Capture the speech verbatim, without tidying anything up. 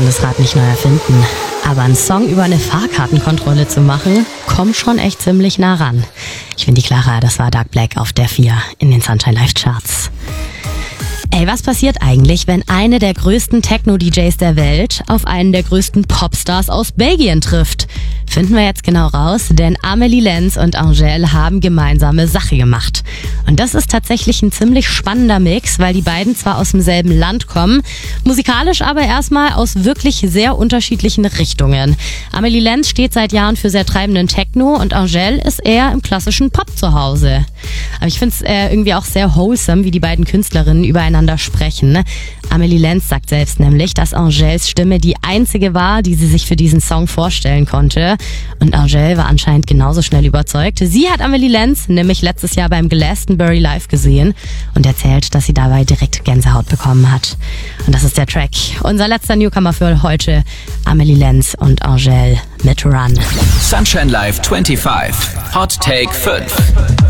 kann das Rad nicht neu erfinden. Aber einen Song über eine Fahrkartenkontrolle zu machen, kommt schon echt ziemlich nah ran. Ich finde die Clara, das war Dark Black auf der vier in den Sunshine Live Charts. Ey, was passiert eigentlich, wenn eine der größten Techno-D Js der Welt auf einen der größten Popstars aus Belgien trifft? Finden wir jetzt genau raus, denn Amélie Lens und Angèle haben gemeinsame Sache gemacht. Und das ist tatsächlich ein ziemlich spannender Mix, weil die beiden zwar aus demselben Land kommen, musikalisch aber erstmal aus wirklich sehr unterschiedlichen Richtungen. Amélie Lens steht seit Jahren für sehr treibenden Techno und Angèle ist eher im klassischen Pop zu Hause. Aber ich finde es äh, irgendwie auch sehr wholesome, wie die beiden Künstlerinnen übereinander sprechen. Amélie Lens sagt selbst nämlich, dass Angèles Stimme die einzige war, die sie sich für diesen Song vorstellen konnte. Und Angèle war anscheinend genauso schnell überzeugt. Sie hat Amélie Lens nämlich letztes Jahr beim Glastonbury Live gesehen und erzählt, dass sie dabei direkt Gänsehaut bekommen hat. Und das ist der Track. Unser letzter Newcomer für heute, Amélie Lens und Angèle mit Run. Sunshine Live fünfundzwanzig. Hot Take fünf.